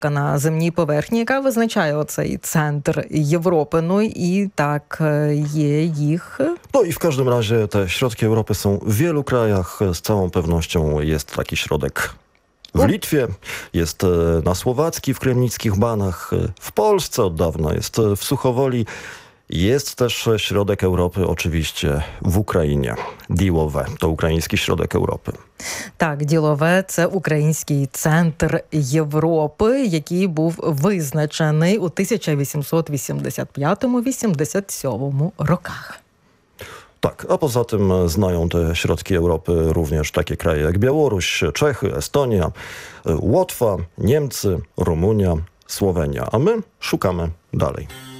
на земній поверхні, яка визначає оцей центр Європи. No i tak je ich... No i w każdym razie te środki Europy są w wielu krajach. Z całą pewnością jest taki środek w Litwie, jest na Słowacki w Kremnickich Banach, w Polsce od dawna jest w Suchowoli. Jest też środek Europy oczywiście w Ukrainie. Ділове – to ukraiński środek Europy. Так, Ділове – це український центр Європи, який був визначений у 1885-87 rokach. Tak, a poza tym znają te środki Europy również takie kraje jak Białoruś, Czechy, Estonia, Łotwa, Niemcy, Rumunia, Słowenia. A my szukamy dalej.